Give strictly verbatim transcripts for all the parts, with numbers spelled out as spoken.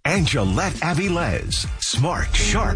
and Gillette Avilés. Smart, sharp.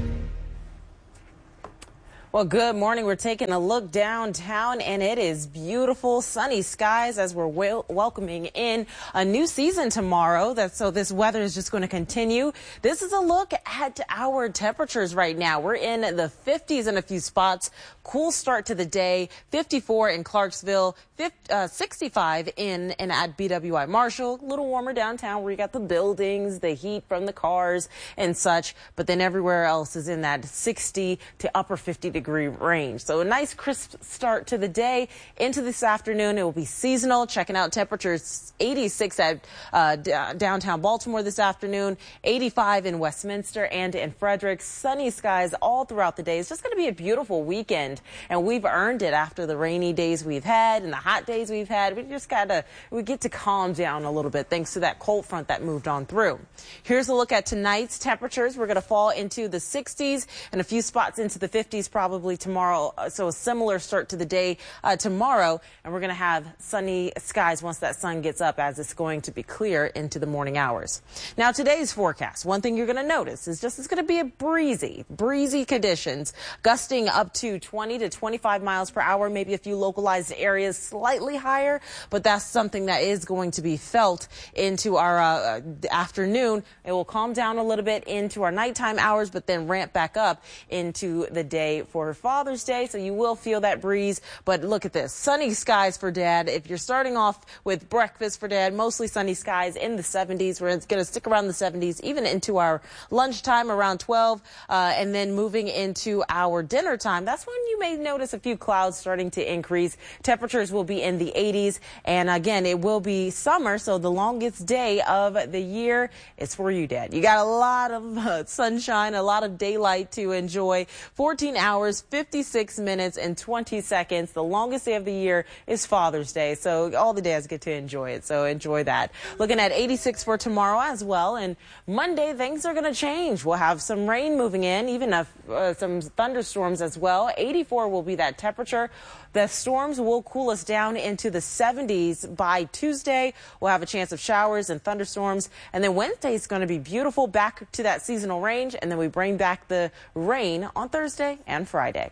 Well, good morning. We're taking a look downtown, and it is beautiful, sunny skies as we're wel welcoming in a new season tomorrow. That so this weather is just going to continue. This is a look at our temperatures right now. We're in the fifties in a few spots. Cool start to the day. fifty-four in Clarksville, fifty, uh, sixty-five in and at B W I Marshall. A little warmer downtown where you got the buildings, the heat from the cars and such. But then everywhere else is in that sixty to upper fifty degree range. So a nice crisp start to the day. Into this afternoon, it will be seasonal. Checking out temperatures, eighty-six at uh, downtown Baltimore this afternoon, eighty-five in Westminster and in Frederick. Sunny skies all throughout the day. It's just going to be a beautiful weekend, and we've earned it after the rainy days we've had and the hot days we've had. We just got to, we get to calm down a little bit thanks to that cold front that moved on through. Here's a look at tonight's temperatures. We're going to fall into the sixties and a few spots into the fifties probably tomorrow. So a similar start to the day uh, tomorrow, and we're going to have sunny skies once that sun gets up, as it's going to be clear into the morning hours. Now today's forecast, one thing you're going to notice is just it's going to be a breezy, breezy conditions, gusting up to twenty to twenty-five miles per hour, maybe a few localized areas slightly higher, but that's something that is going to be felt into our uh, afternoon. It will calm down a little bit into our nighttime hours, but then ramp back up into the day for Father's Day. So you will feel that breeze, but look at this, sunny skies for Dad. If you're starting off with breakfast for Dad, mostly sunny skies in the seventies. We're going to stick around the seventies, even into our lunchtime around twelve, uh, and then moving into our dinner time. That's when you may notice a few clouds starting to increase. Temperatures will be in the eighties, and again, it will be summer, so the longest day of the year is for you, Dad. You got a lot of uh, sunshine, a lot of daylight to enjoy. fourteen hours, fifty-six minutes, and twenty seconds. The longest day of the year is Father's Day, so all the dads get to enjoy it, so enjoy that. Looking at eighty-six for tomorrow as well, and Monday, things are going to change. We'll have some rain moving in, even a, uh, some thunderstorms as well. eighty-four will be that temperature. The storms will cool us down into the seventies by Tuesday. We'll have a chance of showers and thunderstorms. And then Wednesday is going to be beautiful, back to that seasonal range. And then we bring back the rain on Thursday and Friday.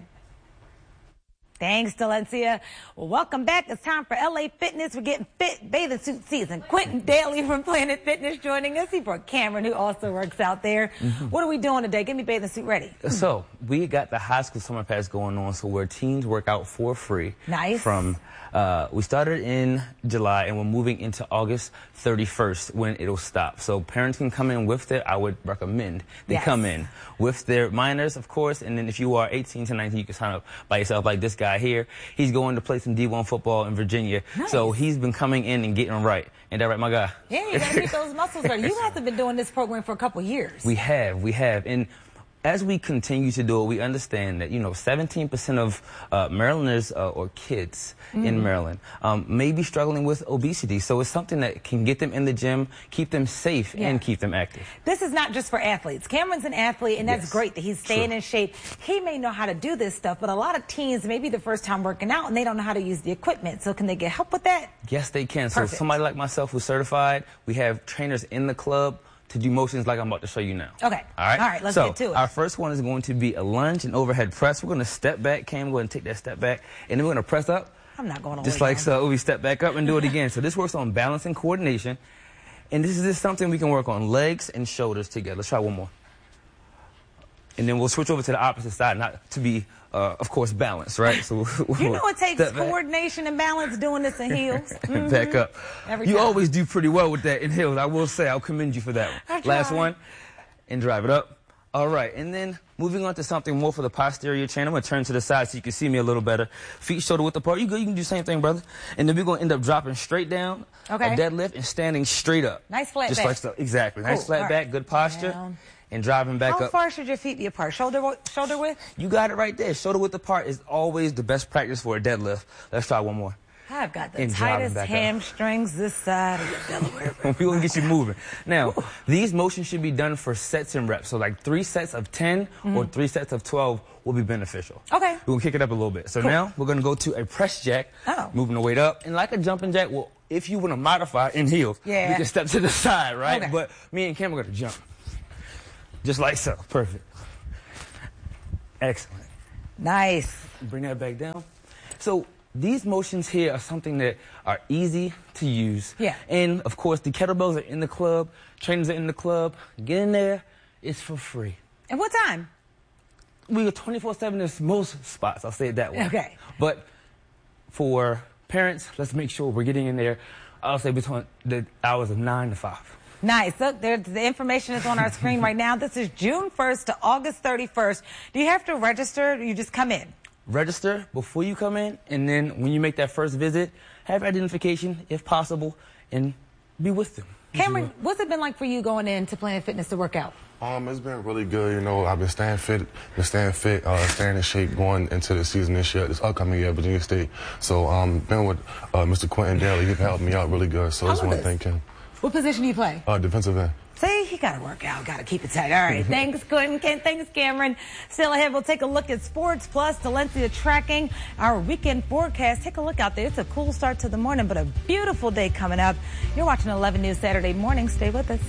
Thanks, Delencia. Well, welcome back. It's time for L A Fitness. We're getting fit bathing suit season. Quentin Daly from Planet Fitness joining us. He brought Cameron, who also works out there. Mm-hmm. What are we doing today? Get me bathing suit ready. So we got the high school summer pass going on, so where teens work out for free. Nice. From uh, we started in July, and we're moving into August thirty-first when it'll stop. So parents can come in with their, I would recommend they yes. come in with their minors, of course, and then if you are eighteen to nineteen, you can sign up by yourself, like this guy here. He's going to play some D one football in Virginia. Nice. So he's been coming in and getting right. Ain't that right, my guy? Yeah, you gotta get those muscles right. You guys have been doing this program for a couple years. We have, we have. And as we continue to do it, we understand that, you know, seventeen percent of uh, Marylanders uh, or kids mm. in Maryland um, may be struggling with obesity. So it's something that can get them in the gym, keep them safe, yeah. and keep them active. This is not just for athletes. Cameron's an athlete, and that's yes. great that he's staying True. in shape. He may know how to do this stuff, but a lot of teens may be the first time working out, and they don't know how to use the equipment. So can they get help with that? Yes, they can. Perfect. So somebody like myself who's certified, we have trainers in the club to do motions like I'm about to show you now. Okay. All right. All right, let's so get to it. Our first one is going to be a lunge and overhead press. We're going to step back. Cam, go ahead and take that step back. And then we're going to press up. I'm not going to Just like so. We step back up and do it again. So this works on balance and coordination. And this is just something we can work on legs and shoulders together. Let's try one more. And then we'll switch over to the opposite side, not to be, uh, of course, balanced, right? So we'll you know it takes coordination and balance doing this in heels. Mm-hmm. Back up. Every you time. always do pretty well with that in heels. I will say, I'll commend you for that one. Last one, and drive it up. All right, and then moving on to something more for the posterior chain. I'm going to turn to the side so you can see me a little better. Feet shoulder width apart. You good? You can do the same thing, brother. And then we're going to end up dropping straight down, okay. a deadlift, and standing straight up. Nice flat Just back. Just like so. Exactly. Nice Cool. flat All back, right. good posture. Down. And driving back How up. How far should your feet be apart? Shoulder, shoulder width? You got it right there. Shoulder width apart is always the best practice for a deadlift. Let's try one more. I've got the And tightest hamstrings up. This side of the Delaware. We're going to get you moving. Now, Ooh. these motions should be done for sets and reps. So like three sets of ten mm-hmm. or three sets of twelve will be beneficial. Okay. We're going to kick it up a little bit. So cool. now we're going to go to a press jack, oh. moving the weight up. And like a jumping jack, we'll if you want to modify in heels, yeah. we can step to the side, right? Okay. But me and Cam are going to jump. Just like so. Perfect. Excellent. Nice. Bring that back down. So these motions here are something that are easy to use. Yeah. And, of course, the kettlebells are in the club. Trainers are in the club. Get in there. It's for free. And what time? We are twenty-four seven in most spots. I'll say it that way. Okay. But for parents, let's make sure we're getting in there, I'll say between the hours of nine to five. Nice. Look, there, the information is on our screen right now. This is June first to August thirty-first. Do you have to register or you just come in? Register before you come in, and then when you make that first visit, have identification if possible, and be with them. Cameron, what's it been like for you going into Planet Fitness to work out? Um, it's been really good. You know, I've been staying fit, been staying fit, uh, staying in shape going into the season this year, this upcoming year at Virginia State. So, um, been with uh, Mister Quentin Daly. He's helped me out really good. So, I just want to thank him. What position do you play? Uh, defensive end. See, you got to work out, got to keep it tight. All right, thanks, Quentin. Thanks, Cameron. Still ahead, we'll take a look at Sports Plus, Dalencia tracking our weekend forecast. Take a look out there. It's a cool start to the morning, but a beautiful day coming up. You're watching eleven News Saturday morning. Stay with us.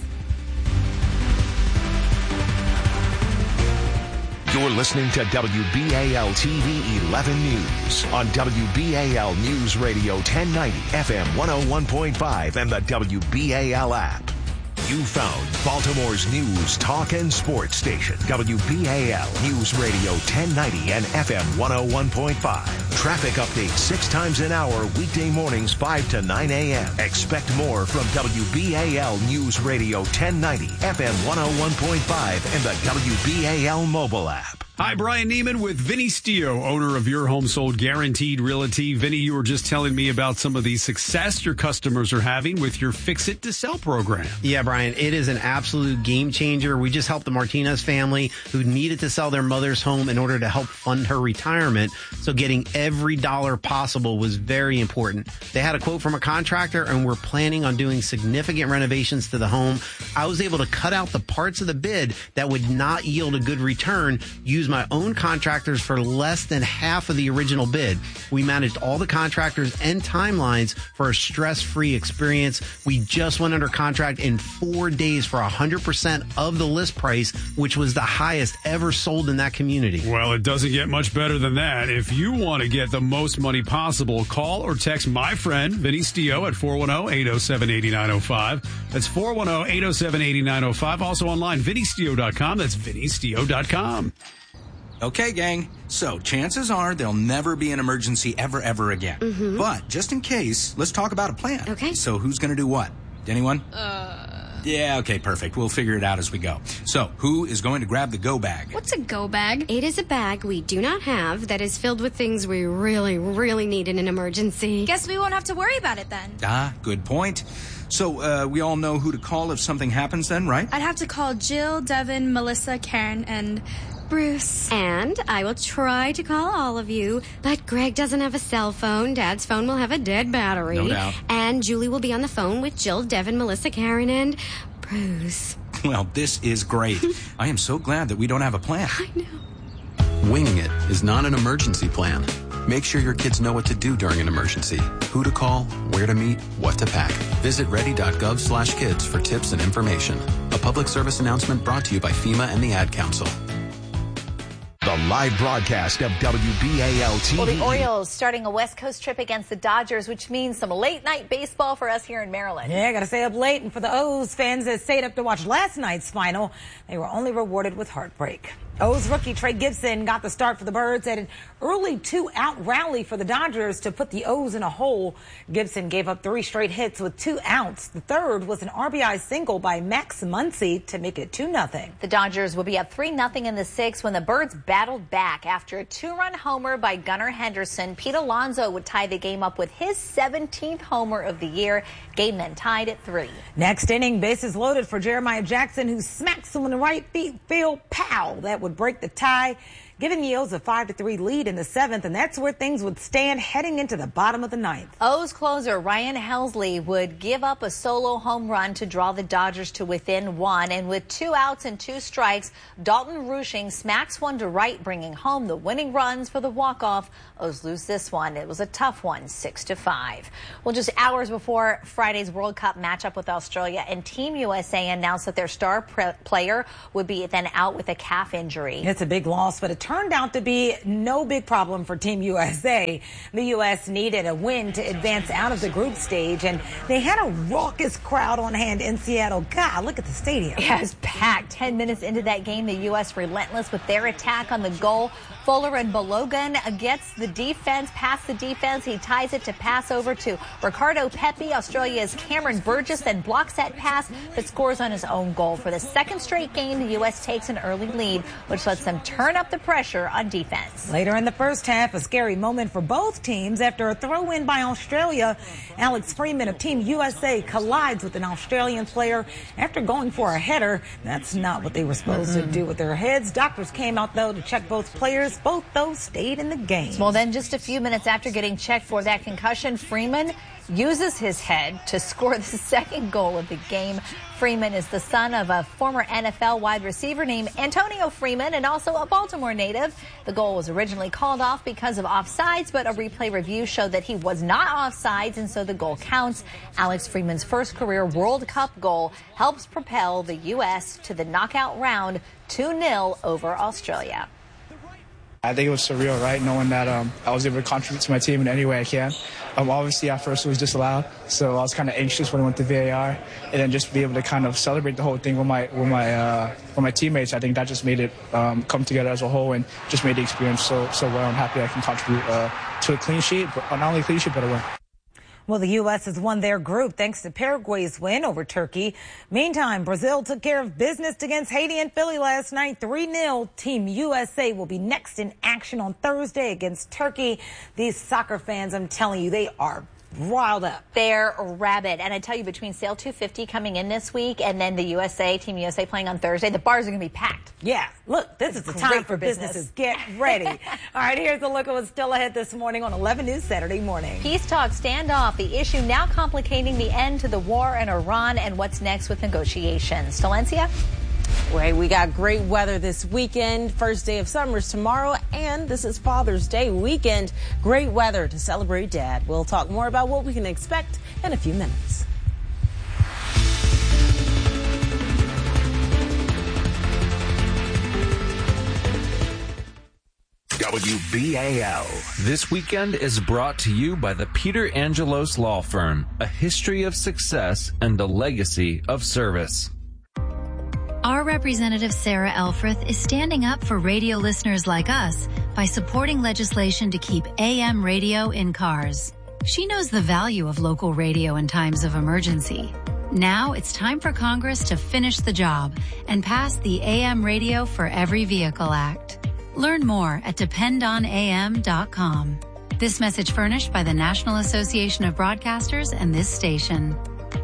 You're listening to W B A L T V eleven News on W B A L News Radio ten ninety F M one oh one point five and the W B A L app. You found Baltimore's news, talk, and sports station. W B A L News Radio ten ninety and F M one oh one point five. Traffic updates six times an hour, weekday mornings five to nine a m Expect more from W B A L News Radio ten ninety, F M one oh one point five, and the W B A L mobile app. Hi, Brian Neiman with Vinny Stio, owner of Your Home Sold Guaranteed Realty. Vinny, you were just telling me about some of the success your customers are having with your Fix It to Sell program. Yeah, Brian, it is an absolute game changer. We just helped the Martinez family who needed to sell their mother's home in order to help fund her retirement. So getting every dollar possible was very important. They had a quote from a contractor and were planning on doing significant renovations to the home. I was able to cut out the parts of the bid that would not yield a good return, use my own contractors for less than half of the original bid. We managed all the contractors and timelines for a stress-free experience. We just went under contract in four days for one hundred percent of the list price, which was the highest ever sold in that community. Well, it doesn't get much better than that. If you want to get the most money possible, call or text my friend Vinny Stio at four one zero, eight zero seven, eight nine zero five. That's four one zero, eight zero seven, eight nine zero five. Also online, vinny stio dot com. That's vinny stio dot com. Okay, gang. So chances are there'll never be an emergency ever, ever again. Mm-hmm. But just in case, let's talk about a plan. Okay. So who's going to do what? Anyone? Uh. Yeah, okay, perfect. We'll figure it out as we go. So who is going to grab the go bag? What's a go bag? It is a bag we do not have that is filled with things we really, really need in an emergency. Guess we won't have to worry about it then. Ah, good point. So uh, we all know who to call if something happens then, right? I'd have to call Jill, Devin, Melissa, Karen, and Bruce. And I will try to call all of you, but Greg doesn't have a cell phone. Dad's phone will have a dead battery. No doubt. And Julie will be on the phone with Jill, Devin, Melissa, Karen, and Bruce. Well, this is great. I am so glad that we don't have a plan. I know. Winging it is not an emergency plan. Make sure your kids know what to do during an emergency, who to call, where to meet, what to pack. Visit ready dot gov slash kids for tips and information. A public service announcement brought to you by FEMA and the Ad Council. The live broadcast of W B A L T V. Well, the Orioles starting a West Coast trip against the Dodgers, which means some late night baseball for us here in Maryland. Yeah, I got to stay up late. And for the O's fans that stayed up to watch last night's final, they were only rewarded with heartbreak. O's rookie Trey Gibson got the start for the Birds at an early two-out rally for the Dodgers to put the O's in a hole. Gibson gave up three straight hits with two outs. The third was an R B I single by Max Muncy to make it two nothing. The Dodgers will be up three nothing in the sixth when the Birds battled back. After a two-run homer by Gunnar Henderson, Pete Alonso would tie the game up with his seventeenth homer of the year. Game then tied at three. Next inning, bases loaded for Jeremiah Jackson, who smacked someone in the right field. Pow! That would break the tie. giving the O's a five to three lead in the seventh, and that's where things would stand heading into the bottom of the ninth. O's closer Ryan Helsley would give up a solo home run to draw the Dodgers to within one, and with two outs and two strikes, Dalton Rushing smacks one to right, bringing home the winning runs for the walk-off. O's lose this one. It was a tough one, six to five. Well, just hours before Friday's World Cup matchup with Australia, and Team U S A announced that their star player would be then out with a calf injury. It's a big loss, but it turned out to be no big problem for Team U S A. The U S needed a win to advance out of the group stage, and they had a raucous crowd on hand in Seattle. God, look at the stadium. Yeah, it's packed. Ten minutes into that game, the U S relentless with their attack on the goal. Fuller and Balogun gets the defense, past the defense. He ties it to pass over to Ricardo Pepi. Australia's Cameron Burgess then blocks that pass, but scores on his own goal. For the second straight game, the U S takes an early lead, which lets them turn up the pressure on defense. Later in the first half, a scary moment for both teams after a throw-in by Australia. Alex Freeman of Team U S A collides with an Australian player after going for a header. That's not what they were supposed mm-hmm. to do with their heads. Doctors came out, though, to check both players. Both those stayed in the game. Well, then just a few minutes after getting checked for that concussion, Freeman uses his head to score the second goal of the game. Freeman is the son of a former N F L wide receiver named Antonio Freeman and also a Baltimore native. The goal was originally called off because of offsides, but a replay review showed that he was not offsides, and so the goal counts. Alex Freeman's first career World Cup goal helps propel the U S to the knockout round, two nil over Australia. I think it was surreal, right, knowing that um, I was able to contribute to my team in any way I can. Um, obviously, at first it was disallowed, so I was kind of anxious when I went to V A R, and then just be able to kind of celebrate the whole thing with my with my uh, with my teammates. I think that just made it um, come together as a whole, and just made the experience so so well. I'm happy I can contribute uh, to a clean sheet, but not only a clean sheet, but a win. Well, the U S has won their group thanks to Paraguay's win over Turkey. Meantime, Brazil took care of business against Haiti and Philly last night, three nil. Team U S A will be next in action on Thursday against Turkey. These soccer fans, I'm telling you, they are riled up. They're rabid. And I tell you, between Sail two fifty coming in this week and then the U S A, Team U S A playing on Thursday, the bars are going to be packed. Yeah. Look, this it's is the time for business. businesses. Get ready. All right, here's a look at what's still ahead this morning on eleven News Saturday morning. Peace talk standoff, the issue now complicating the end to the war in Iran, and what's next with negotiations. Stalencia? Right, we got great weather this weekend. First day of summer's tomorrow, and this is Father's Day weekend. Great weather to celebrate Dad. We'll talk more about what we can expect in a few minutes. W B A L. This weekend is brought to you by the Peter Angelos Law Firm, a history of success and a legacy of service. Our representative Sarah Elfreth is standing up for radio listeners like us by supporting legislation to keep A M radio in cars. She knows the value of local radio in times of emergency. Now it's time for Congress to finish the job and pass the A M Radio for Every Vehicle Act. Learn more at depend on A M dot com. This message furnished by the National Association of Broadcasters and this station.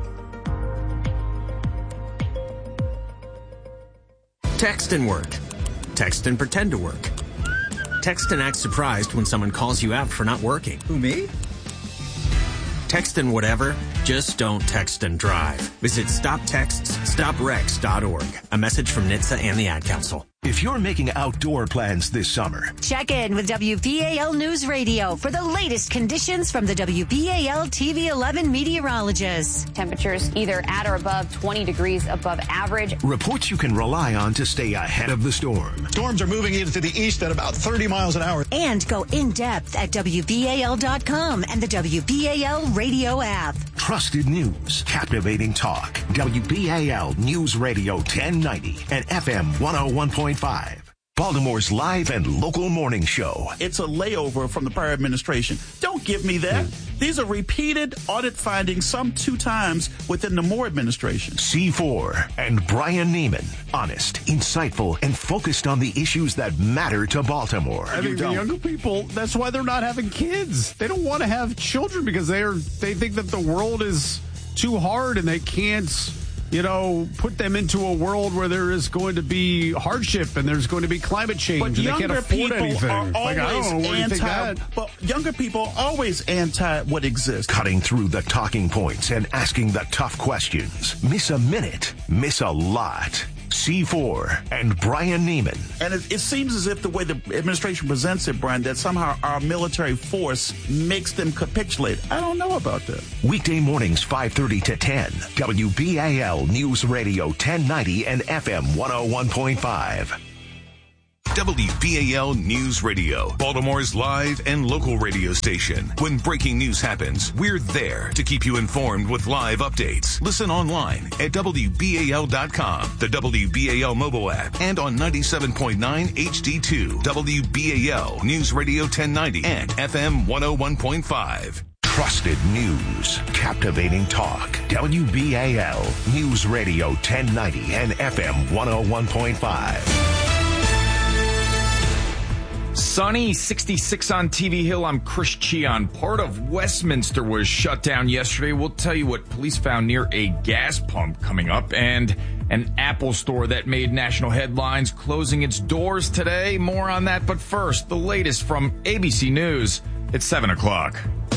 Text and work. Text and pretend to work. Text and act surprised when someone calls you out for not working. Who, me? Text and whatever, just don't text and drive. Visit stop texts stop wrecks dot org. A message from N H T S A and the Ad Council. If you're making outdoor plans this summer, check in with W B A L News Radio for the latest conditions from the W B A L T V eleven meteorologists. Temperatures either at or above twenty degrees above average. Reports you can rely on to stay ahead of the storm. Storms are moving into the east at about thirty miles an hour. And go in depth at W B A L dot com and the W B A L radio app. Trusted news, captivating talk. W B A L News Radio ten ninety and F M one oh one point five. Baltimore's live and local morning show. It's a layover from the prior administration. Don't give me that. These are repeated audit findings, some two times within the Moore administration. C four and Brian Neiman. Honest, insightful, and focused on the issues that matter to Baltimore. I think the younger people, that's why they're not having kids. They don't want to have children because they are. They think that the world is too hard and they can't you know, put them into a world where there is going to be hardship and there's going to be climate change But and they can't afford people anything. Are Like, I don't know where you anti, think that. But younger people are always anti what exists. Cutting through the talking points and asking the tough questions. Miss a minute, miss a lot. C four and Brian Neiman. And it, it seems as if the way the administration presents it, Brian, that somehow our military force makes them capitulate. I don't know about that. Weekday mornings, five thirty to ten. W B A L News Radio ten ninety and F M one oh one point five. W B A L News Radio, Baltimore's live and local radio station. When breaking news happens, we're there to keep you informed with live updates. Listen online at W B A L dot com, the W B A L mobile app, and on ninety-seven point nine H D two, W B A L News Radio ten ninety and F M one oh one point five. Trusted news, captivating talk. W B A L News Radio ten ninety and F M one oh one point five. Sunny, sixty-six on T V Hill. I'm Chris Cheon. Part of Westminster was shut down yesterday. We'll tell you what police found near a gas pump coming up, and an Apple store that made national headlines closing its doors today. More on that, but first, the latest from A B C News. It's seven o'clock.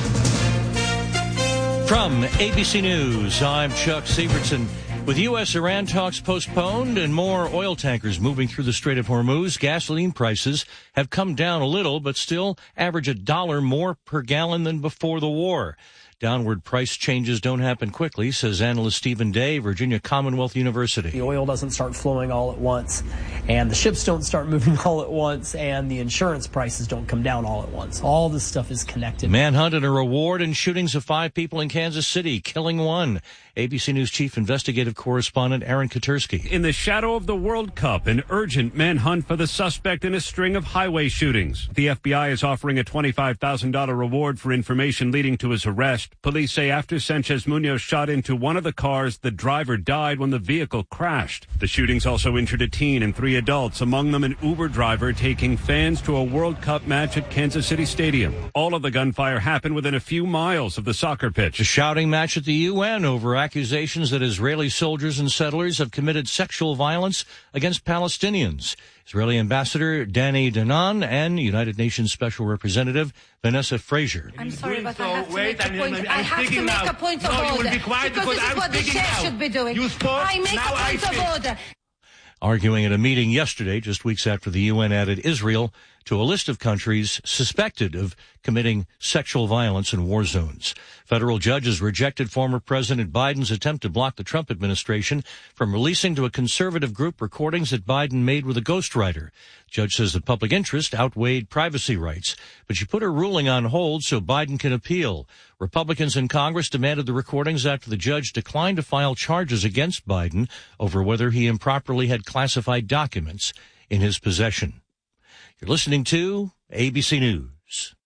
From A B C News, I'm Chuck Sievertson. With U S-Iran talks postponed and more oil tankers moving through the Strait of Hormuz, gasoline prices have come down a little, but still average a dollar more per gallon than before the war. Downward price changes don't happen quickly, says analyst Stephen Day, Virginia Commonwealth University. The oil doesn't start flowing all at once, and the ships don't start moving all at once, and the insurance prices don't come down all at once. All this stuff is connected. Manhunt and a reward in shootings of five people in Kansas City, killing one. A B C News chief investigative correspondent Aaron Katursky. In the shadow of the World Cup, an urgent manhunt for the suspect in a string of highway shootings. The F B I is offering a twenty-five thousand dollars reward for information leading to his arrest. Police say after Sanchez Munoz shot into one of the cars, the driver died when the vehicle crashed. The shootings also injured a teen and three adults, among them an Uber driver taking fans to a World Cup match at Kansas City Stadium. All of the gunfire happened within a few miles of the soccer pitch. A shouting match at the U N over accusations that Israeli soldiers and settlers have committed sexual violence against Palestinians. Israeli Ambassador Danny Danon and United Nations Special Representative Vanessa Frazier. I'm sorry, but I have to Wait, make a point. I'm I have to make now. a point no, of order. You will be quiet because, because this is I'm what the speaking chair now. should be doing. You spoke, I make now a I point of speak. order. Arguing at a meeting yesterday, just weeks after the U N added Israel to a list of countries suspected of committing sexual violence in war zones. Federal judges rejected former President Biden's attempt to block the Trump administration from releasing to a conservative group recordings that Biden made with a ghostwriter. Judge says the public interest outweighed privacy rights, but she put her ruling on hold so Biden can appeal. Republicans in Congress demanded the recordings after the judge declined to file charges against Biden over whether he improperly had classified documents in his possession. You're listening to A B C News.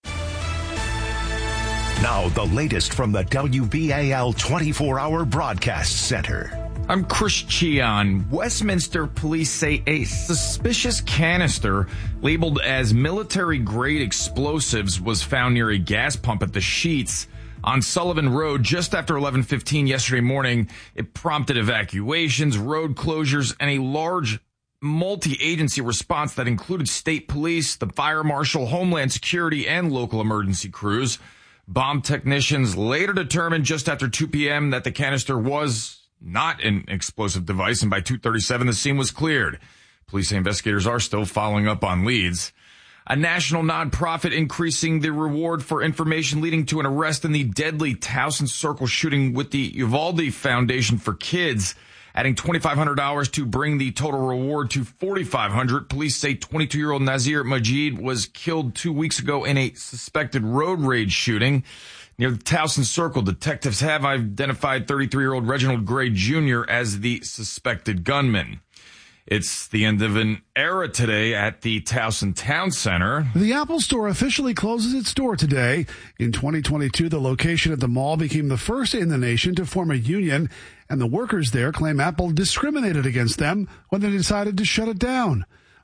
Now the latest from the W B A L twenty-four hour Broadcast Center. I'm Chris Cheon. Westminster police say a suspicious canister labeled as military-grade explosives was found near a gas pump at the Sheets on Sullivan Road just after eleven fifteen yesterday morning. It prompted evacuations, road closures, and a large multi-agency response that included state police, the fire marshal, Homeland Security, and local emergency crews. Bomb technicians later determined just after two p.m. that the canister was not an explosive device, and by two thirty-seven the scene was cleared. Police and investigators are still following up on leads. A national nonprofit increasing the reward for information leading to an arrest in the deadly Towson Circle shooting with the Uvalde Foundation for Kids, adding twenty-five hundred dollars to bring the total reward to forty-five hundred dollars. Police say twenty-two-year-old Nazir Majid was killed two weeks ago in a suspected road rage shooting near the Towson Circle. Detectives have identified thirty-three-year-old Reginald Gray Junior as the suspected gunman. It's the end of an era today at the Towson Town Center. The Apple Store officially closes its door today. In twenty twenty-two, the location at the mall became the first in the nation to form a union, and the workers there claim Apple discriminated against them when they decided to shut it down.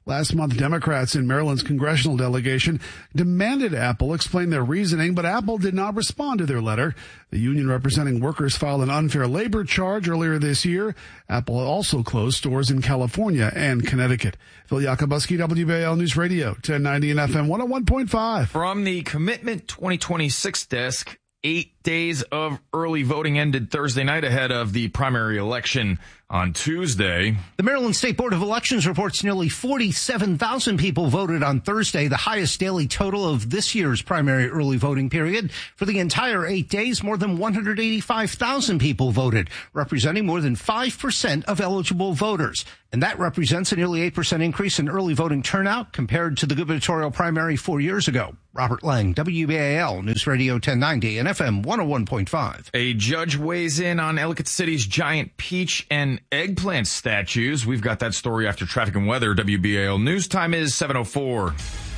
Last month, Democrats in Maryland's congressional delegation demanded Apple explain their reasoning, but Apple did not respond to their letter. The union representing workers filed an unfair labor charge earlier this year. Apple also closed stores in California and Connecticut. Phil Yakubuski, W B A L News Radio, ten ninety and F M one oh one point five. From the Commitment twenty twenty-six desk, eight days of early voting ended Thursday night ahead of the primary election on Tuesday. The Maryland State Board of Elections reports nearly forty-seven thousand people voted on Thursday, the highest daily total of this year's primary early voting period. For the entire eight days, more than one hundred eighty-five thousand people voted, representing more than five percent of eligible voters. And that represents a nearly eight percent increase in early voting turnout compared to the gubernatorial primary four years ago. Robert Lang, W B A L News Radio ten ninety and F M one oh one point five. A judge weighs in on Ellicott City's giant peach and eggplant statues. We've got that story after traffic and weather. W B A L News time is seven oh four.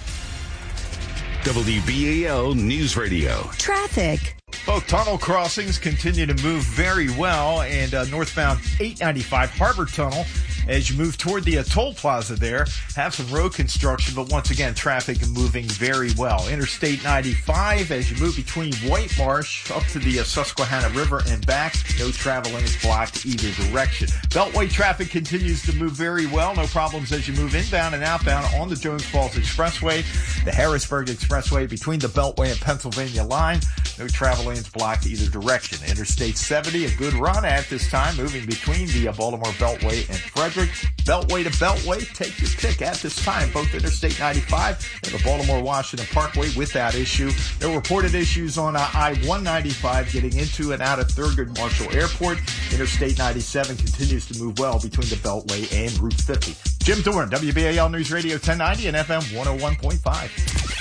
W B A L News Radio. Traffic. Both tunnel crossings continue to move very well, and uh, northbound eight ninety-five Harbor Tunnel, as you move toward the uh, toll plaza there, have some road construction, but once again, traffic moving very well. Interstate ninety-five, as you move between White Marsh up to the uh, Susquehanna River and back, no travel lanes blocked either direction. Beltway traffic continues to move very well. No problems as you move inbound and outbound on the Jones Falls Expressway, the Harrisburg Expressway between the Beltway and Pennsylvania line. No travel lanes blocked either direction. Interstate seventy, a good run at this time, moving between the uh, Baltimore Beltway and Frederick. Beltway to Beltway, take your pick at this time. Both Interstate ninety-five and the Baltimore-Washington Parkway without issue. There were reported issues on uh, I one ninety-five getting into and out of Thurgood Marshall Airport. Interstate ninety-seven continues to move well between the Beltway and Route fifty. Jim Dorn, W B A L News Radio ten ninety and F M one oh one point five.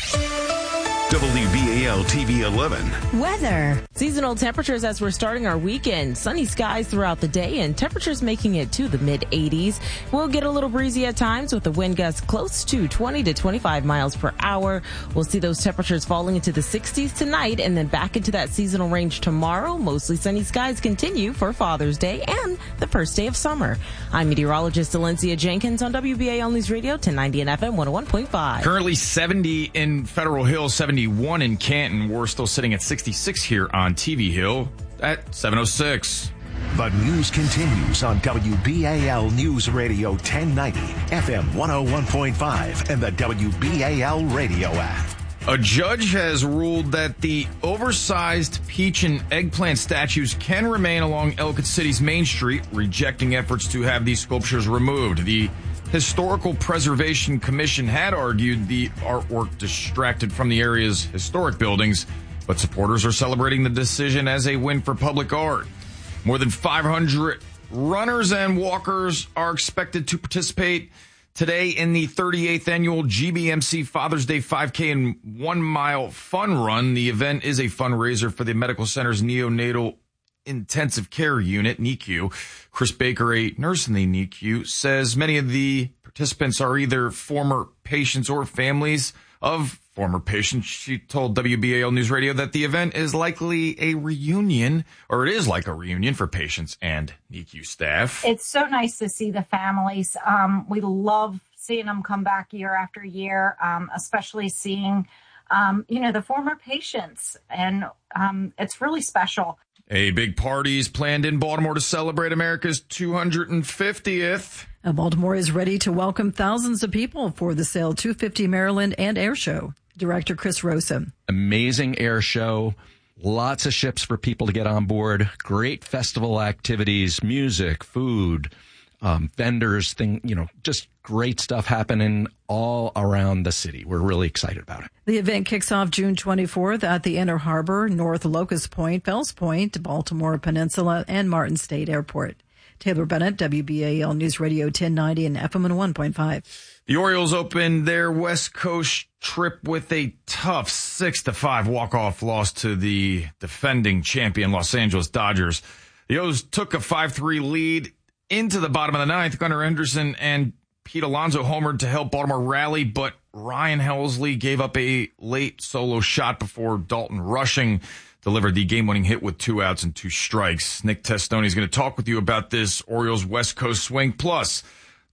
W B A L T V eleven. Weather. Seasonal temperatures as we're starting our weekend. Sunny skies throughout the day and temperatures making it to the mid eighties. We'll get a little breezy at times with the wind gusts close to twenty to twenty-five miles per hour. We'll see those temperatures falling into the sixties tonight and then back into that seasonal range tomorrow. Mostly sunny skies continue for Father's Day and the first day of summer. I'm meteorologist Alencia Jenkins on W B A L News Radio ten ninety and F M one oh one point five. Currently seventy in Federal Hill, seventy-one in Canton. We're still sitting at sixty-six here on T V Hill at seven oh six. The news continues on W B A L News Radio ten ninety, F M one oh one point five, and the W B A L radio app. A judge has ruled that the oversized peach and eggplant statues can remain along Ellicott City's Main Street, rejecting efforts to have these sculptures removed. The Historical Preservation Commission had argued the artwork distracted from the area's historic buildings, but supporters are celebrating the decision as a win for public art. More than five hundred runners and walkers are expected to participate today in the thirty-eighth annual G B M C Father's Day five K and one mile fun run. The event is a fundraiser for the medical center's neonatal intensive care unit, N I C U. Chris Baker, a nurse in the N I C U, says many of the participants are either former patients or families of former patients. She told W B A L News Radio that the event is likely a reunion, or it is like a reunion for patients and N I C U staff. It's so nice to see the families. Um, we love seeing them come back year after year, um, especially seeing, um, you know, the former patients. And um, it's really special. A big party is planned in Baltimore to celebrate America's two hundred fiftieth. Baltimore is ready to welcome thousands of people for the Sail two fifty Maryland and Air Show. Director Chris Rosa. Amazing air show. Lots of ships for people to get on board. Great festival activities, music, food, um, vendors, thing, you know, just great stuff happening all around the city. We're really excited about it. The event kicks off June twenty-fourth at the Inner Harbor, North Locust Point, Fells Point, Baltimore Peninsula, and Martin State Airport. Taylor Bennett, W B A L News Radio ten ninety and F M one point five. The Orioles opened their West Coast trip with a tough six to five walk-off loss to the defending champion Los Angeles Dodgers. The O's took a five three lead into the bottom of the ninth. Gunnar Henderson and Pete Alonso homered to help Baltimore rally, but Ryan Helsley gave up a late solo shot before Dalton Rushing delivered the game-winning hit with two outs and two strikes. Nick Testoni is going to talk with you about this Orioles West Coast swing, plus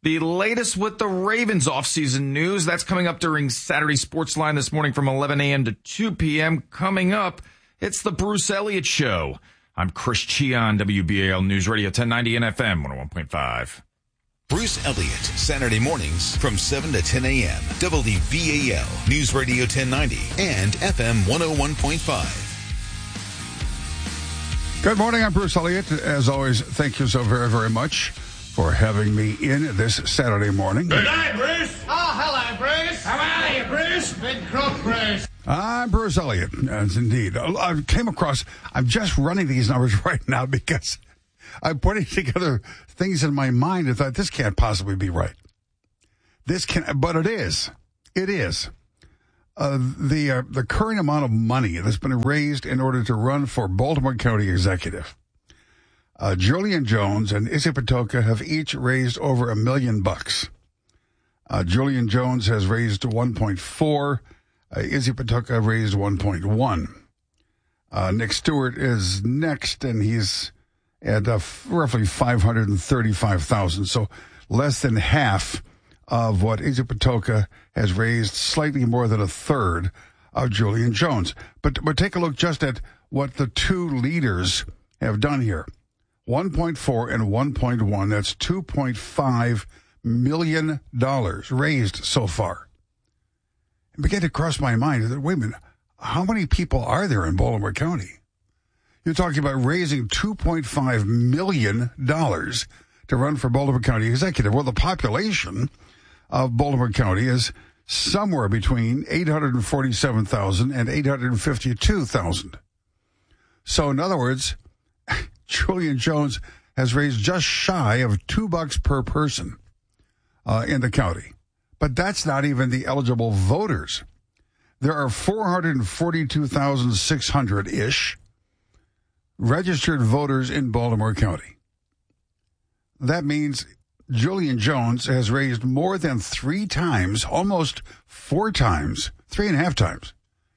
The latest with the Ravens offseason news, that's coming up during Saturday Sports Line this morning from eleven a.m. to two p.m. Coming up, it's the Bruce Elliott Show. I'm Chris Cheon, W B A L News Radio ten ninety and F M one oh one point five. Bruce Elliott, Saturday mornings from seven to ten a.m. W B A L News Radio ten ninety and F M one oh one point five. Good morning, I'm Bruce Elliott. As always, thank you so very, very much for having me in this Saturday morning. Good night, Bruce. Oh, hello, Bruce. How are you, Bruce? Big crook, Bruce. I'm Bruce Elliott, as indeed. I came across, I'm just running these numbers right now because I'm putting together things in my mind and thought, this can't possibly be right. This can, but it is. It is. Uh, the uh, the current amount of money that's been raised in order to run for Baltimore County Executive. Uh, Julian Jones and Izzy Patoka have each raised over a million bucks. Uh, Julian Jones has raised one point four. Uh, Izzy Patoka raised one point one. Uh, Nick Stewart is next, and he's at uh, f- roughly five hundred thirty-five thousand. So less than half of what Izzy Patoka has raised, slightly more than a third of Julian Jones. But, but take a look just at what the two leaders have done here. one point four and one point one, that's two point five million dollars raised so far. It began to cross my mind that, wait a minute, how many people are there in Baltimore County? You're talking about raising two point five million dollars to run for Baltimore County Executive. Well, the population of Baltimore County is somewhere between eight hundred forty-seven thousand and eight hundred fifty-two thousand. So in other words, Julian Jones has raised just shy of two bucks per person uh, in the county. But that's not even the eligible voters. There are four hundred forty-two thousand six hundred-ish registered voters in Baltimore County. That means Julian Jones has raised more than three times, almost four times, three and a half times,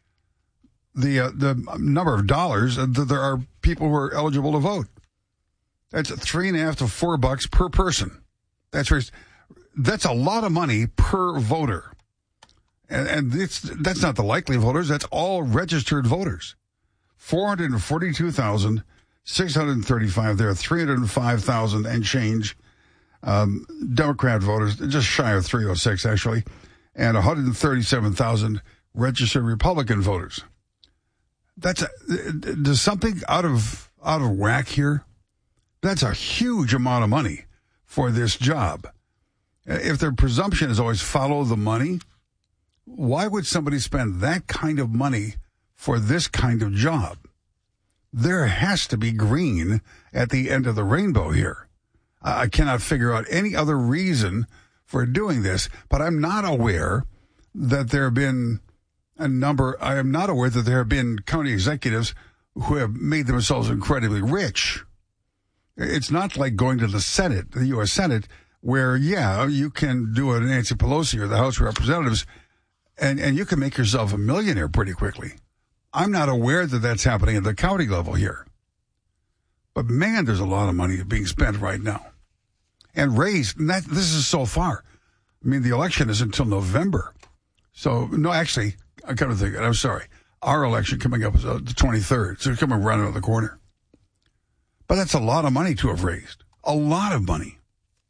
the uh, the number of dollars that there are people who are eligible to vote. That's three and a half to four bucks per person. That's raised. That's a lot of money per voter. And, and it's, that's not the likely voters. That's all registered voters. four hundred forty-two thousand six hundred thirty-five. There are three hundred five thousand and change um, Democrat voters, just shy of three hundred six actually, and one hundred thirty-seven thousand registered Republican voters. That's a, there's something out of out of whack here. That's a huge amount of money for this job. If their presumption is always follow the money, why would somebody spend that kind of money for this kind of job? There has to be green at the end of the rainbow here. I cannot figure out any other reason for doing this, but I'm not aware that there have been a number, I am not aware that there have been county executives who have made themselves incredibly rich. It's not like going to the Senate, the U S Senate, where, yeah, you can do a Nancy Pelosi or the House of Representatives, and, and you can make yourself a millionaire pretty quickly. I'm not aware that that's happening at the county level here. But, man, there's a lot of money being spent right now. And raised, and that, this is so far. I mean, the election is until November. So, no, actually, I kind of think, I'm sorry, our election coming up is uh, the twenty-third, so it's coming right around the corner. But that's a lot of money to have raised. A lot of money.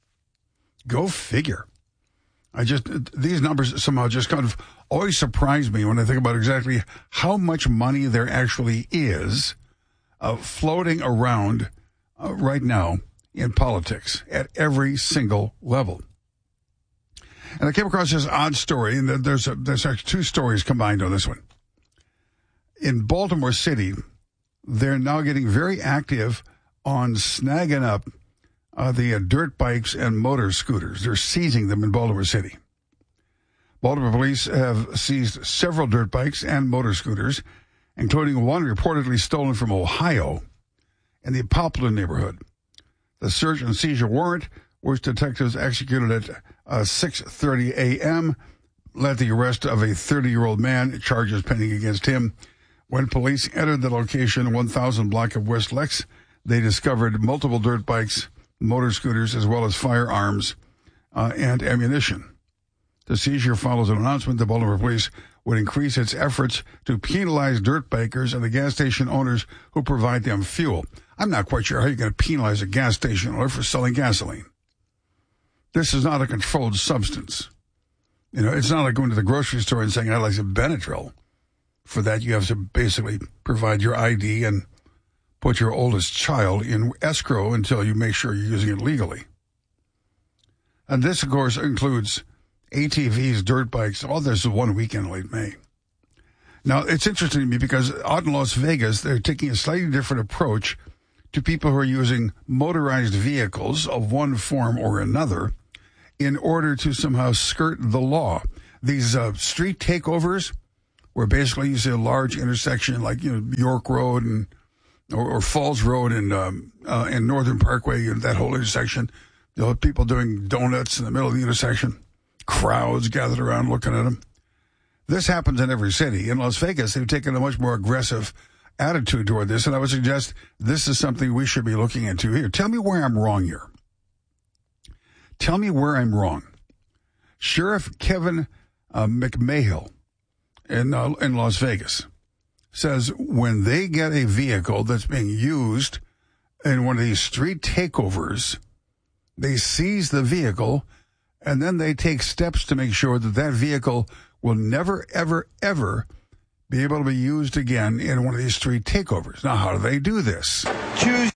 Go figure. I just, these numbers somehow just kind of always surprise me when I think about exactly how much money there actually is uh, floating around uh, right now in politics at every single level. And I came across this odd story, and there's a, there's actually two stories combined on this one. In Baltimore City, they're now getting very active on snagging up uh, the uh, dirt bikes and motor scooters. They're seizing them in Baltimore City. Baltimore police have seized several dirt bikes and motor scooters, including one reportedly stolen from Ohio in the Poplar neighborhood. The search and seizure warrant, which detectives executed at uh, six thirty a.m., led the arrest of a thirty-year-old man, charges pending against him. When police entered the location, one thousand block of West Lex, they discovered multiple dirt bikes, motor scooters, as well as firearms uh, and ammunition. The seizure follows an announcement that Baltimore Police would increase its efforts to penalize dirt bikers and the gas station owners who provide them fuel. I'm not quite sure how you're going to penalize a gas station owner for selling gasoline. This is not a controlled substance. You know, it's not like going to the grocery store and saying, I'd like some Benadryl. For that, you have to basically provide your I D and put your oldest child in escrow until you make sure you're using it legally. And this, of course, includes A T Vs, dirt bikes. All this is one weekend in late May. Now, it's interesting to me because out in Las Vegas, they're taking a slightly different approach to people who are using motorized vehicles of one form or another in order to somehow skirt the law. These uh, street takeovers, where basically you see a large intersection like, you know, York Road and or, or Falls Road and um, uh, and Northern Parkway, you know, that whole intersection. You know, people doing donuts in the middle of the intersection, crowds gathered around looking at them. This happens in every city. In Las Vegas, they've taken a much more aggressive attitude toward this, and I would suggest this is something we should be looking into here. Tell me where I'm wrong here. Tell me where I'm wrong. Sheriff Kevin uh, McMahill in uh, in Las Vegas says when they get a vehicle that's being used in one of these street takeovers, they seize the vehicle and then they take steps to make sure that that vehicle will never, ever, ever be able to be used again in one of these street takeovers. Now, how do they do this? Choose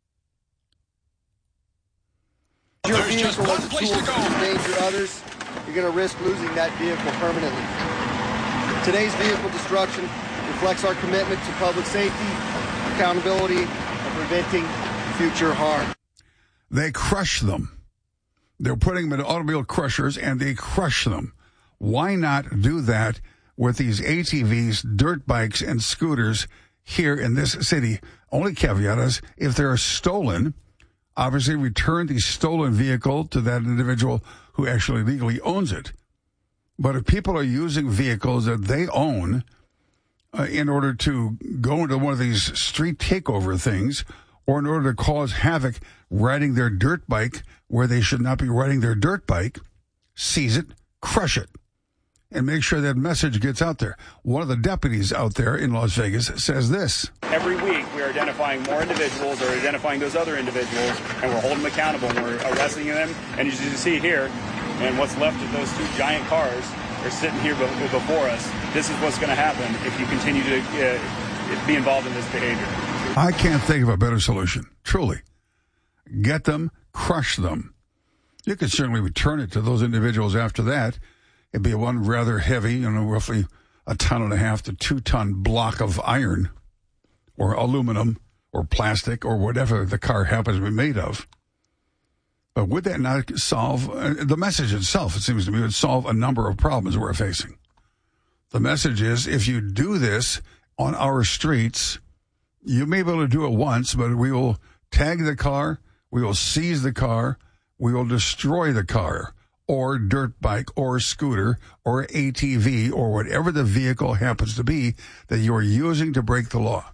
your There's vehicle as a tool to, to endanger others. You're going to risk losing that vehicle permanently. Today's vehicle destruction reflects our commitment to public safety, accountability, and preventing future harm. They crush them. They're putting them in automobile crushers, and they crush them. Why not do that with these A T Vs, dirt bikes, and scooters here in this city? Only caveat is if they're stolen, obviously return the stolen vehicle to that individual who actually legally owns it. But if people are using vehicles that they own uh, in order to go into one of these street takeover things, or in order to cause havoc riding their dirt bike where they should not be riding their dirt bike, seize it, crush it, and make sure that message gets out there. One of the deputies out there in Las Vegas says this. Every week we are identifying more individuals or identifying those other individuals, and we're holding them accountable, and we're arresting them. And as you can see here, and what's left of those two giant cars are sitting here before us. This is what's going to happen if you continue to uh, be involved in this behavior. I can't think of a better solution, truly. Get them, crush them. You could certainly return it to those individuals after that. It'd be one rather heavy, you know, roughly a ton and a half to two ton block of iron or aluminum or plastic or whatever the car happens to be made of. But would that not solve, uh, the message itself, it seems to me, would solve a number of problems we're facing. The message is, if you do this on our streets, you may be able to do it once, but we will tag the car, we will seize the car, we will destroy the car, or dirt bike, or scooter, or A T V, or whatever the vehicle happens to be that you are using to break the law.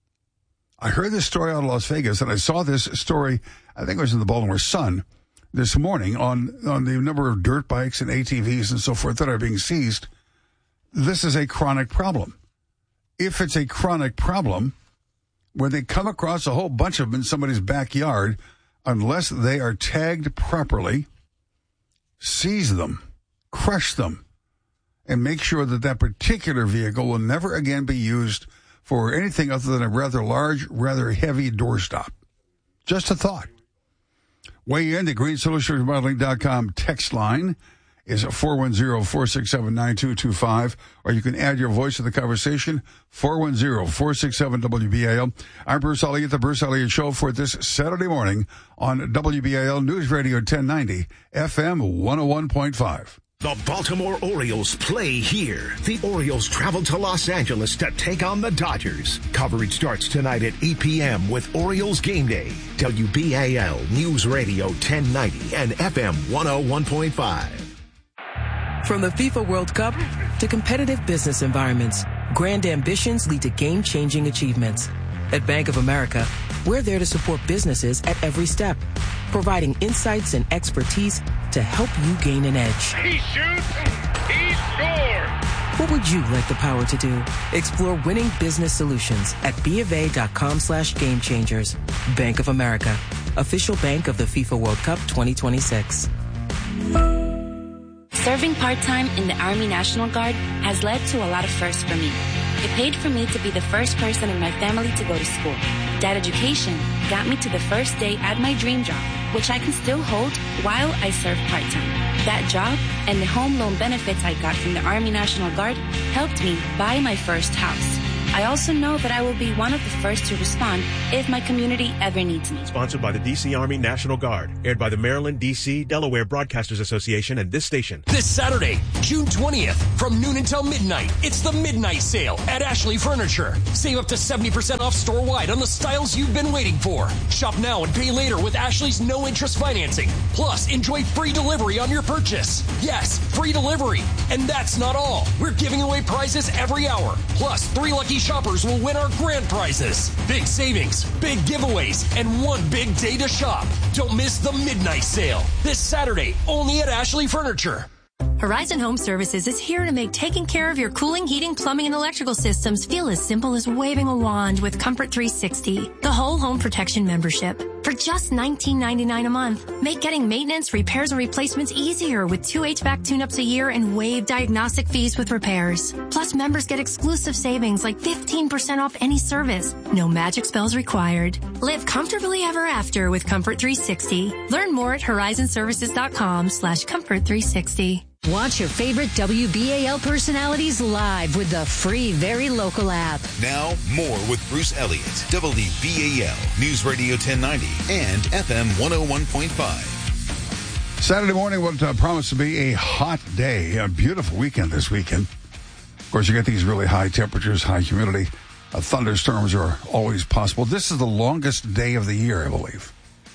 I heard this story out of Las Vegas, and I saw this story, I think it was in the Baltimore Sun, this morning on, on the number of dirt bikes and A T Vs and so forth that are being seized. This is a chronic problem. If it's a chronic problem, where they come across a whole bunch of them in somebody's backyard, unless they are tagged properly, seize them, crush them, and make sure that that particular vehicle will never again be used for anything other than a rather large, rather heavy doorstop. Just a thought. Weigh in, the green solution remodeling dot com text line is four one zero, four six seven, nine two two five, or you can add your voice to the conversation, four one zero, four six seven, W B A L. I'm Bruce Elliott, the Bruce Elliott Show for this Saturday morning on W B A L News Radio ten ninety, F M one oh one point five. The Baltimore Orioles play here. The Orioles travel to Los Angeles to take on the Dodgers. Coverage starts tonight at eight p.m. with Orioles Game Day. W B A L News Radio ten ninety and F M one oh one point five. From the FIFA World Cup to competitive business environments, grand ambitions lead to game-changing achievements. At Bank of America, we're there to support businesses at every step, providing insights and expertise to help you gain an edge. He shoots, he scores. What would you like the power to do? Explore winning business solutions at BofA.com slash game changers. Bank of America, official bank of the FIFA World Cup twenty twenty-six. Serving part-time in the Army National Guard has led to a lot of firsts for me. It paid for me to be the first person in my family to go to school. That education got me to the first day at my dream job, which I can still hold while I serve part-time. That job and the home loan benefits I got from the Army National Guard helped me buy my first house. I also know that I will be one of the first to respond if my community ever needs me. Sponsored by the D C Army National Guard. Aired by the Maryland, D C, Delaware Broadcasters Association and this station. This Saturday, June twentieth, from noon until midnight, it's the Midnight Sale at Ashley Furniture. Save up to seventy percent off store-wide on the styles you've been waiting for. Shop now and pay later with Ashley's no-interest financing. Plus, enjoy free delivery on your purchase. Yes, free delivery. And that's not all. We're giving away prizes every hour. Plus, three lucky shoppers will win our grand prizes. Big savings, big giveaways, and one big day to shop. Don't miss the Midnight Sale. This Saturday, only at Ashley Furniture. Horizon Home Services is here to make taking care of your cooling, heating, plumbing, and electrical systems feel as simple as waving a wand with Comfort three sixty, the whole home protection membership. For just nineteen ninety-nine a month, make getting maintenance, repairs, and replacements easier with two H V A C tune-ups a year and waived diagnostic fees with repairs. Plus, members get exclusive savings like fifteen percent off any service. No magic spells required. Live comfortably ever after with Comfort three sixty. Learn more at horizonservices.com slash comfort 360. Watch your favorite W B A L personalities live with the free Very Local app. Now, more with Bruce Elliott, W B A L, News Radio ten ninety, and F M one oh one point five. Saturday morning, what uh, promised to be a hot day, a beautiful weekend this weekend. Of course, you get these really high temperatures, high humidity. Uh, thunderstorms are always possible. This is the longest day of the year, I believe.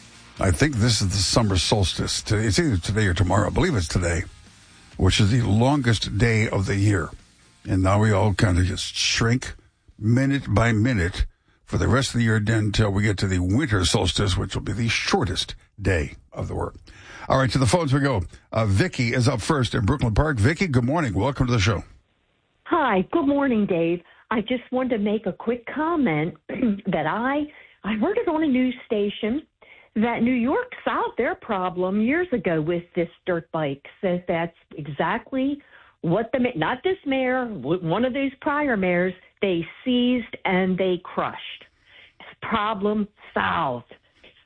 I think this is the summer solstice. It's either today or tomorrow. I believe it's today, which is the longest day of the year. And now we all kind of just shrink minute by minute for the rest of the year until we get to the winter solstice, which will be the shortest day of the work. All right, to the phones we go. Uh, Vicki is up first in Brooklyn Park. Vicki, good morning. Welcome to the show. Hi, good morning, Dave. I just wanted to make a quick comment that I I heard it on a news station that New York solved their problem years ago with this dirt bike. Says that's exactly what the, not this mayor, one of those prior mayors, they seized and they crushed. Problem solved.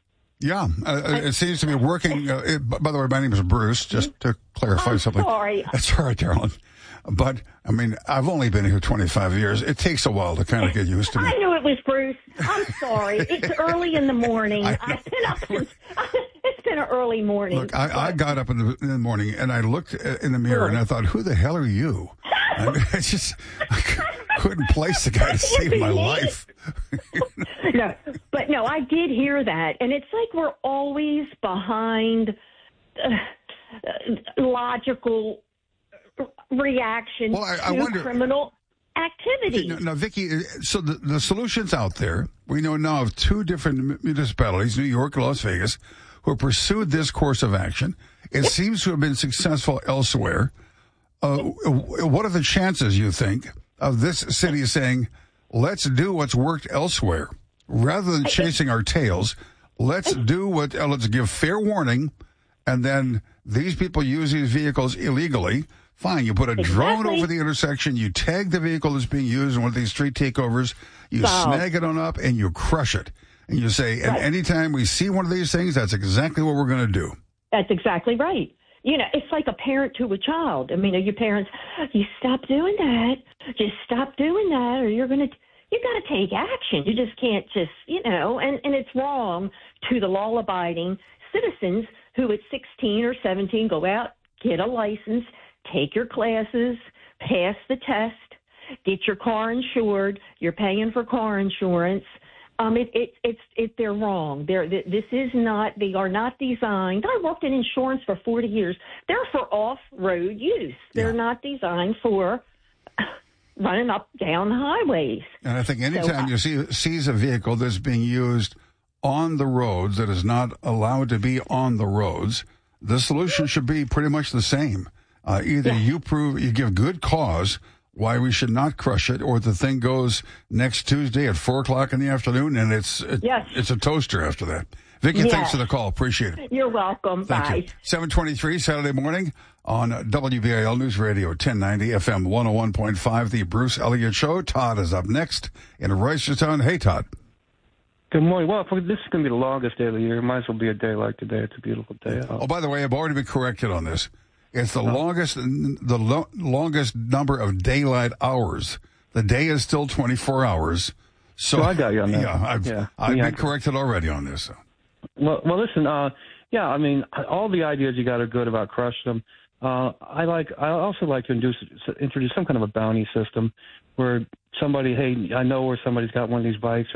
Yeah, uh, it seems to be working. Uh, it, by the way, my name is Bruce, just to clarify I'm something. Sorry. That's all right, Carolyn. But, I mean, I've only been here twenty-five years. It takes a while to kind of get used to me. I knew it was Bruce. I'm sorry. It's early in the morning. I've been up since, it's been an early morning. Look, I, I got up in the, in the morning and I looked in the mirror and I thought, who the hell are you? I mean, I just I couldn't place the guy to save my life. No, but no, I did hear that. And it's like we're always behind uh, uh, logical reaction well, I, I to wonder, criminal activity. Now, now, Vicki, so the, the solution's out there. We know now of two different municipalities, New York and Las Vegas, who have pursued this course of action. It seems to have been successful elsewhere. Uh, what are the chances, you think, of this city saying, let's do what's worked elsewhere? Rather than chasing our tails, let's do what, uh, let's give fair warning, and then these people use these vehicles illegally. Fine, you put a Exactly. drone over the intersection, you tag the vehicle that's being used in one of these street takeovers, you Wow. snag it on up, and you crush it. And you say, and Right. anytime we see one of these things, that's exactly what we're going to do. That's exactly right. You know, it's like a parent to a child. I mean, your parents, you stop doing that. Just stop doing that, or you're going to, you got to take action. You just can't just, you know, and, and it's wrong to the law-abiding citizens who at sixteen or seventeen go out, get a license, take your classes, pass the test, get your car insured. You're paying for car insurance. Um, it, it, it's, it, they're wrong. They're, this is not, they are not designed. I worked in insurance for forty years. They're for off-road use. They're yeah. not designed for running up, down highways. And I think anytime so, uh, you see seize a vehicle that's being used on the roads that is not allowed to be on the roads, the solution should be pretty much the same. Uh, either yeah. you prove, you give good cause why we should not crush it, or the thing goes next Tuesday at four o'clock in the afternoon, and it's it, yes. it's a toaster after that. Vicki, yes. thanks for the call. Appreciate it. You're welcome. Thank Bye. You. seven twenty-three Saturday morning on W B A L News Radio ten ninety F M one oh one point five, the Bruce Elliott Show. Todd is up next in Reisterstown. Hey, Todd. Good morning. Well, this is going to be the longest day of the year. It might as well be a day like today. It's a beautiful day out. Oh, by the way, I've already been corrected on this. It's the oh. longest the lo- longest number of daylight hours. The day is still twenty-four hours. So oh, I got you on that. Yeah, I've, yeah. I've yeah. been corrected already on this. So. Well, well, listen. Uh, yeah, I mean, all the ideas you got are good about crushing them. Uh, I like. I also like to induce, introduce some kind of a bounty system where somebody, hey, I know where somebody's got one of these bikes,